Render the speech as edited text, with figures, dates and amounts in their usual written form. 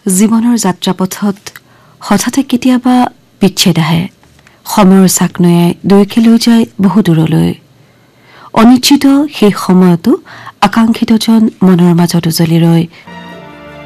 জীৱনৰ যাত্ৰাপথত হঠাতে কেতিয়াবা বিচ্ছেদ আহে। সময়ৰ চাকনৈয়ে দুয়োকে লৈ যায় বহু দূৰলৈ। অনিশ্চিত সেই সময়তো আকাংক্ষিতজন মনৰ মাজত উজলি ৰয়